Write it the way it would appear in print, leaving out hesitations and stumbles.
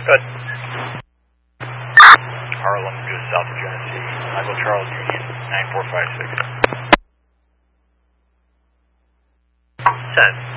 Good. Harlem, just south of Genesee. Michael Charles Union, 9456. 10.